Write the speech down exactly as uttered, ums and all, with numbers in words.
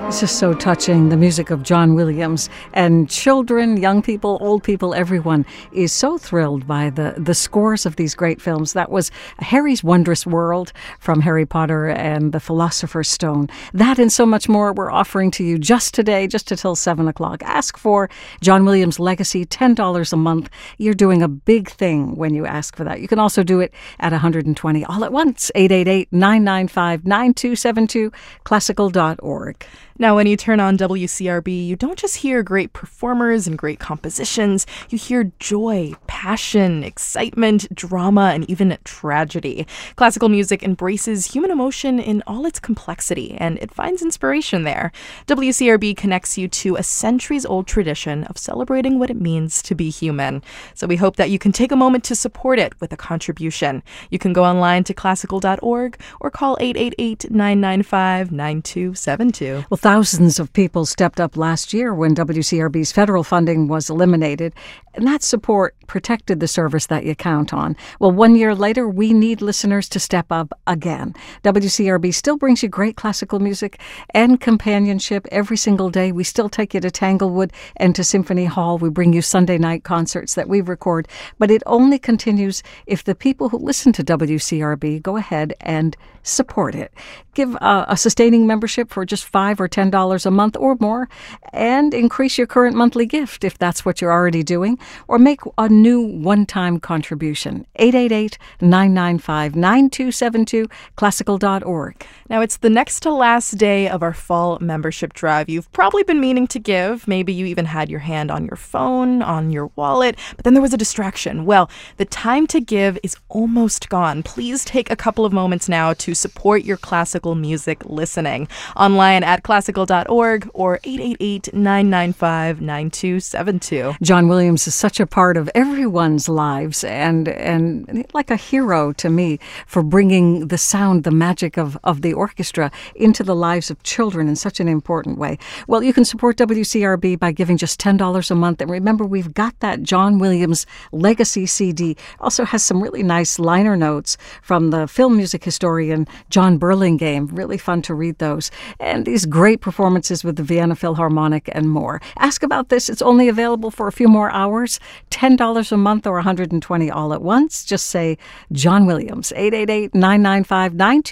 It's just so touching, the music of John Williams. And children, young people, old people, everyone is so thrilled by the, the scores of these great films. That was Harry's Wondrous World from Harry Potter and the Philosopher's Stone. That and so much more we're offering to you just today, just until seven o'clock. Ask for John Williams Legacy, ten dollars a month. You're doing a big thing when you ask for that. You can also do it at one hundred twenty all at once. eight eight eight, nine nine five, nine two seven two, classical dot org. Now, when you turn on W C R B, you don't just hear great performers and great compositions. You hear joy, passion, excitement, drama, and even tragedy. Classical music embraces human emotion in all its complexity, and it finds inspiration there. W C R B connects you to a centuries-old tradition of celebrating what it means to be human. So we hope that you can take a moment to support it with a contribution. You can go online to classical dot org or call eight eight eight, nine nine five, nine two seven two. Well, thousands of people stepped up last year when W C R B's federal funding was eliminated, and that support protected the service that you count on. Well, one year later, we need listeners to step up again. W C R B still brings you great classical music and companionship every single day. We still take you to Tanglewood and to Symphony Hall. We bring you Sunday night concerts that we record, but it only continues if the people who listen to W C R B go ahead and support it. Give a, a sustaining membership for just five or ten dollars a month or more, and increase your current monthly gift if that's what you're already doing, or make a new one-time contribution. eight eight eight, nine nine five, nine two seven two, classical dot org. Now, it's the next to last day of our fall membership drive. You've probably been meaning to give. Maybe you even had your hand on your phone, on your wallet, but then there was a distraction. Well, the time to give is almost gone. Please take a couple of moments now to support your classical music listening. Online at classical dot org or eight eight eight, nine nine five, nine two seven two. John Williams is such a part of everyone's lives, and and like a hero to me for bringing the sound, the magic of, of the orchestra into the lives of children in such an important way. Well, you can support W C R B by giving just ten dollars a month. And remember, we've got that John Williams Legacy C D. Also has some really nice liner notes from the film music historian John Burlingame. Really fun to read those. And these great performances with the Vienna Philharmonic and more. Ask about this. It's only available for a few more hours. ten dollars a month or one hundred twenty all at once. Just say John Williams. eight eight eight, nine nine five, nine two seven two.